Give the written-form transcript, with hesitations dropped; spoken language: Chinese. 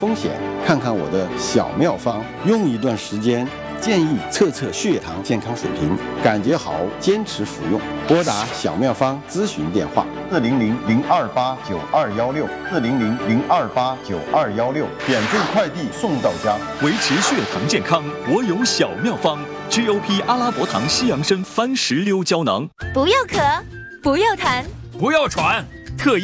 风险，看看我的小妙方，用一段时间，建议测测血糖健康水平，感觉好坚持服用。拨打小妙方咨询电话：400-028-9216，400-028-9216，免费快递送到家。 维持血糖健康，我有小妙方 ：GOP 阿拉伯糖西洋参番石榴胶囊。 不要咳，不要痰， 不要喘。